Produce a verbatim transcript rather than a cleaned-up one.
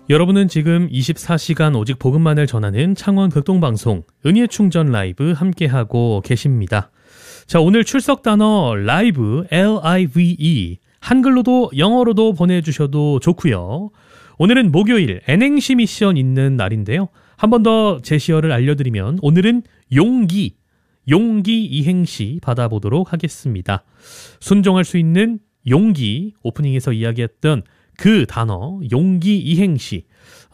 여러분은 지금 이십사 시간 오직 복음만을 전하는 창원 극동방송 은혜의 충전 라이브 함께하고 계십니다. 자, 오늘 출석 단어 라이브, 엘 아이 브이 이, 한글로도 영어로도 보내주셔도 좋고요. 오늘은 목요일 N행시 미션 있는 날인데요. 한 번 더 제시어를 알려드리면 오늘은 용기, 용기 이행시 받아보도록 하겠습니다. 순종할 수 있는 용기, 오프닝에서 이야기했던 그 단어 용기 이행시